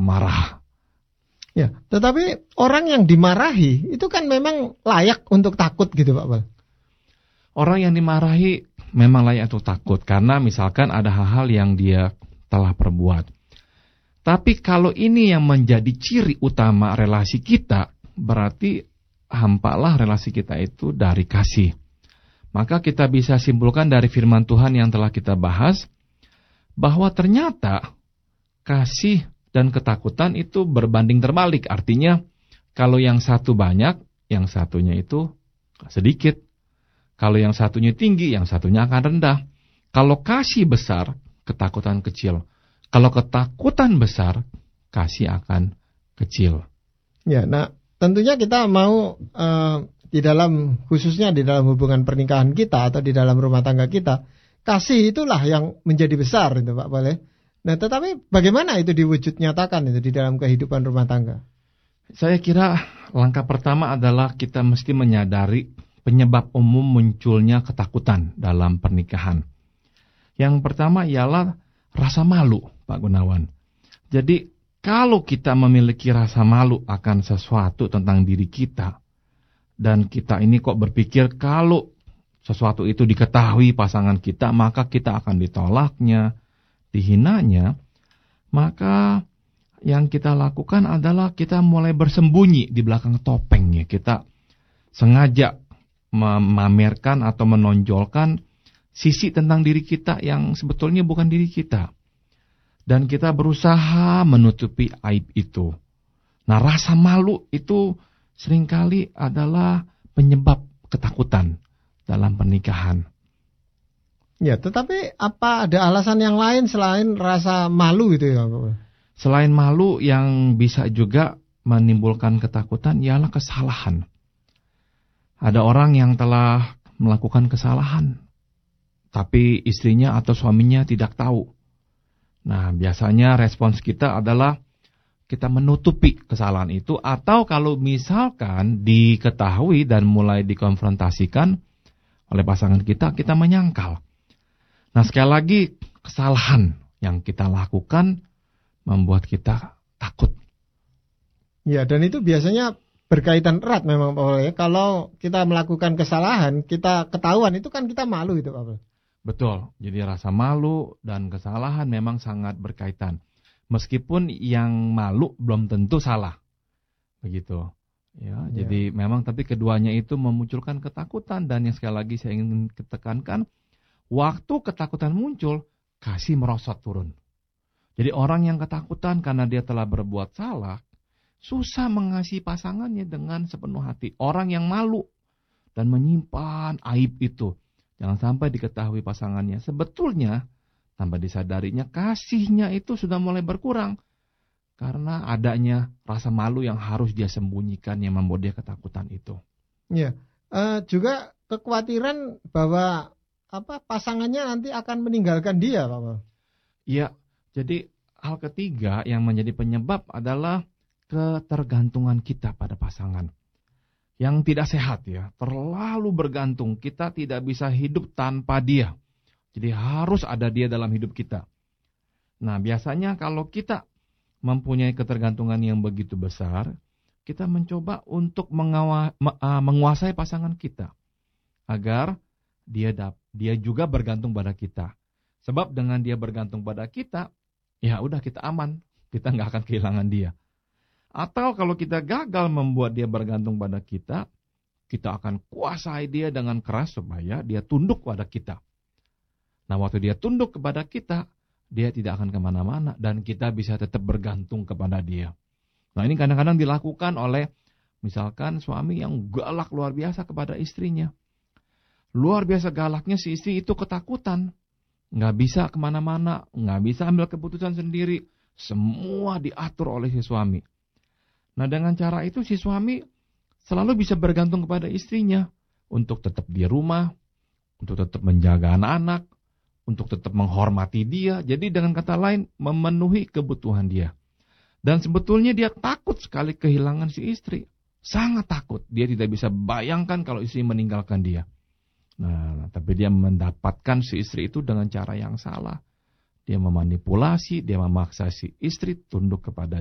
marah. Ya, tetapi orang yang dimarahi itu kan memang layak untuk takut gitu Pak Pal. Orang yang dimarahi memang layak untuk takut karena misalkan ada hal-hal yang dia telah perbuat. Tapi kalau ini yang menjadi ciri utama relasi kita, berarti hampalah relasi kita itu dari kasih. Maka kita bisa simpulkan dari firman Tuhan yang telah kita bahas, bahwa ternyata kasih dan ketakutan itu berbanding terbalik. Artinya kalau yang satu banyak, yang satunya itu sedikit. Kalau yang satunya tinggi, yang satunya akan rendah. Kalau kasih besar, ketakutan kecil. Kalau ketakutan besar, kasih akan kecil. Ya, nah tentunya kita mau khususnya di dalam hubungan pernikahan kita atau di dalam rumah tangga kita, kasih itulah yang menjadi besar itu Pak Pal. Nah, tetapi bagaimana itu diwujud nyatakan itu di dalam kehidupan rumah tangga? Saya kira langkah pertama adalah kita mesti menyadari penyebab umum munculnya ketakutan dalam pernikahan. Yang pertama ialah rasa malu, Pak Gunawan. Jadi, kalau kita memiliki rasa malu akan sesuatu tentang diri kita, dan kita ini kok berpikir kalau sesuatu itu diketahui pasangan kita, maka kita akan ditolaknya, dihinanya, maka yang kita lakukan adalah kita mulai bersembunyi di belakang topengnya. Kita sengaja memamerkan atau menonjolkan sisi tentang diri kita yang sebetulnya bukan diri kita. Dan kita berusaha menutupi aib itu. Nah, rasa malu itu seringkali adalah penyebab ketakutan dalam pernikahan. Ya, tetapi apa ada alasan yang lain selain rasa malu itu ya Pak? Selain malu yang bisa juga menimbulkan ketakutan ialah kesalahan. Ada orang yang telah melakukan kesalahan, tapi istrinya atau suaminya tidak tahu. Nah, biasanya respons kita adalah kita menutupi kesalahan itu, atau kalau misalkan diketahui dan mulai dikonfrontasikan oleh pasangan kita, kita menyangkal. Nah, sekali lagi, kesalahan yang kita lakukan membuat kita takut. Ya, dan itu biasanya berkaitan erat memang Pak Pal ya. Kalau kita melakukan kesalahan, kita ketahuan, itu kan kita malu itu Pak Pal. Betul, jadi rasa malu dan kesalahan memang sangat berkaitan. Meskipun yang malu belum tentu salah. Begitu. Ya, jadi memang tapi keduanya itu memunculkan ketakutan, dan yang sekali lagi saya ingin tekankan, waktu ketakutan muncul, kasih merosot turun. Jadi orang yang ketakutan karena dia telah berbuat salah, susah mengasihi pasangannya dengan sepenuh hati. Orang yang malu dan menyimpan aib itu, jangan sampai diketahui pasangannya. Sebetulnya, tanpa disadarinya, kasihnya itu sudah mulai berkurang. Karena adanya rasa malu yang harus dia sembunyikan yang membuat dia ketakutan itu. Ya, juga kekhawatiran bahwa pasangannya nanti akan meninggalkan dia, Pak. Iya, jadi hal ketiga yang menjadi penyebab adalah ketergantungan kita pada pasangan. Yang tidak sehat ya, terlalu bergantung. Kita tidak bisa hidup tanpa dia. Jadi harus ada dia dalam hidup kita. Nah, biasanya kalau kita mempunyai ketergantungan yang begitu besar, kita mencoba untuk menguasai pasangan kita agar dia juga bergantung pada kita. Sebab dengan dia bergantung pada kita, ya udah kita aman, kita nggak akan kehilangan dia. Atau kalau kita gagal membuat dia bergantung pada kita akan kuasai dia dengan keras supaya dia tunduk pada kita. Nah, waktu dia tunduk kepada kita, dia tidak akan kemana-mana dan kita bisa tetap bergantung kepada dia. Nah, ini kadang-kadang dilakukan oleh misalkan suami yang galak luar biasa kepada istrinya. Luar biasa galaknya si istri itu ketakutan. Nggak bisa kemana-mana, nggak bisa ambil keputusan sendiri. Semua diatur oleh si suami. Nah, dengan cara itu si suami selalu bisa bergantung kepada istrinya untuk tetap di rumah, untuk tetap menjaga anak-anak, untuk tetap menghormati dia. Jadi dengan kata lain, memenuhi kebutuhan dia. Dan sebetulnya dia takut sekali kehilangan si istri. Sangat takut. Dia tidak bisa bayangkan kalau istri meninggalkan dia. Nah, tapi dia mendapatkan si istri itu dengan cara yang salah. Dia memanipulasi, dia memaksa si istri tunduk kepada